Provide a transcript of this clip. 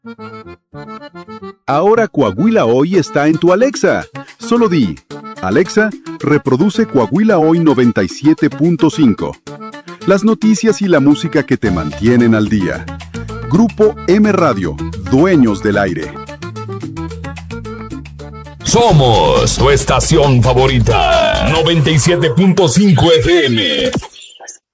Ahora Coahuila Hoy está en tu Alexa. Solo di, Alexa, reproduce Coahuila Hoy 97.5. Las noticias y la música que te mantienen al día. Grupo M Radio, dueños del aire. Somos tu estación favorita, 97.5 FM.